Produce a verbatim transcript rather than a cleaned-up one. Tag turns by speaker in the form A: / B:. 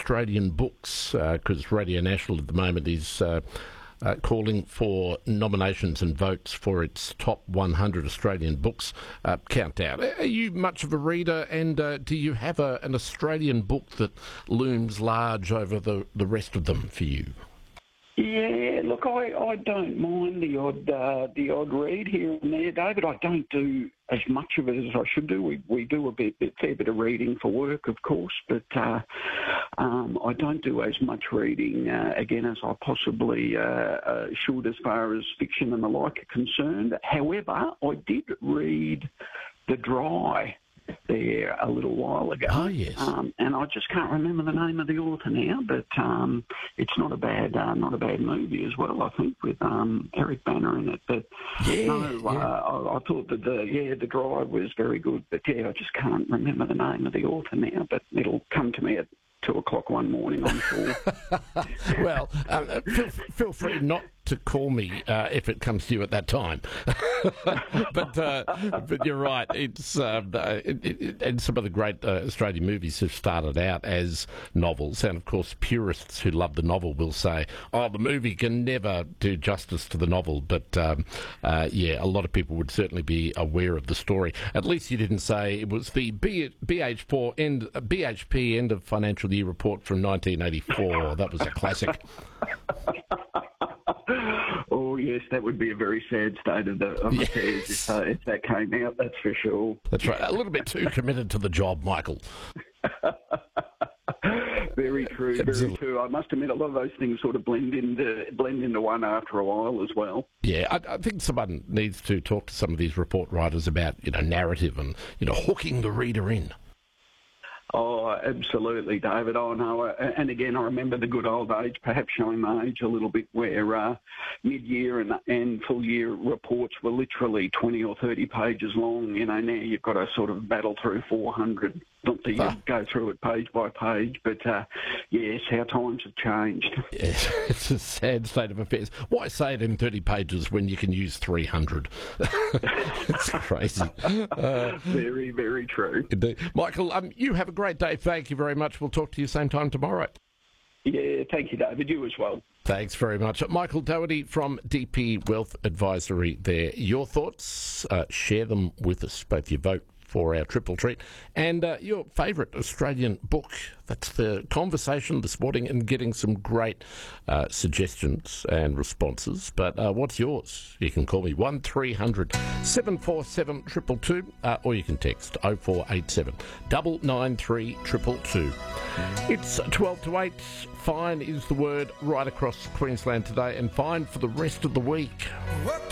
A: Australian books, because uh, Radio National at the moment is uh, uh, calling for nominations and votes for its top one hundred Australian books uh, countdown. Are you much of a reader, and uh, do you have a, an Australian book that looms large over the, the rest of them for you?
B: Yeah, look, I, I don't mind the odd uh, the odd read here and there, David. I don't do as much of it as I should do. We we do a bit, bit fair bit of reading for work, of course, but uh, um, I don't do as much reading uh, again as I possibly uh, uh, should as far as fiction and the like are concerned. However, I did read The Dry there a little while ago.
A: Oh, yes.
B: Um, and I just can't remember the name of the author now, but um, it's not a bad uh, not a bad movie as well, I think, with um, Eric Banner in it. But
A: yeah,
B: no,
A: yeah.
B: Uh, I, I thought that the yeah the Drive was very good, but yeah, I just can't remember the name of the author now, but it'll come to me at two o'clock one morning, I'm sure.
A: Well, uh, feel, feel free not to call me uh, if it comes to you at that time. but uh, but you're right. It's uh, it, it, and some of the great uh, Australian movies have started out as novels, and of course, purists who love the novel will say, "Oh, the movie can never do justice to the novel." But um, uh, yeah, a lot of people would certainly be aware of the story. At least you didn't say it was the B H four end B H P end of financial year report from nineteen eighty-four. That was a classic.
B: Oh, yes, that would be a very sad state of, the, of
A: yes.
B: affairs if, uh, if that came out, that's for sure.
A: That's right. A little bit too committed to the job, Michael.
B: Very true, very
A: Absolutely.
B: true. I must admit, a lot of those things sort of blend into blend into one after a while as well.
A: Yeah, I, I think someone needs to talk to some of these report writers about, you know, narrative and, you know, hooking the reader in.
B: Oh, absolutely, David. Oh, no. And again, I remember the good old age, perhaps showing my age a little bit, where uh, mid-year and, and full-year reports were literally twenty or thirty pages long. You know, now you've got to sort of battle through four hundred, not that you ah. go through it page by page. But, uh, yes, how times have changed.
A: Yes, it's a sad state of affairs. Why say it in thirty pages when you can use three hundred? It's crazy. Uh,
B: very, very true.
A: Indeed. Michael, um, you have a great day. Thank you very much. We'll talk to you same time tomorrow.
B: Yeah, thank you, David. You as well.
A: Thanks very much. Michael Doherty from D P Wealth Advisory there. Your thoughts, uh, share them with us, both your vote for our triple treat and uh, your favourite Australian book. That's the conversation this morning, and getting some great uh, suggestions and responses. But uh, what's yours? You can call me one three hundred seven four seven two two two uh, or you can text oh four eight seven nine nine three two two two. It's twelve to eight. Fine is the word right across Queensland today, and fine for the rest of the week.